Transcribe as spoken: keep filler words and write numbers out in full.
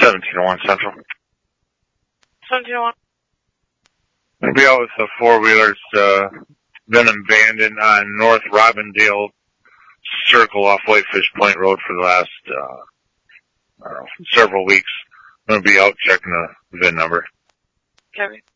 seventeen oh one Central. seventeen oh one. I'll be out with the four-wheelers, uh, been abandoned on North Robindale Circle off Whitefish Point Road for the last, uh, I don't know, several weeks. I'm going to be out checking the V I N number. Kevin.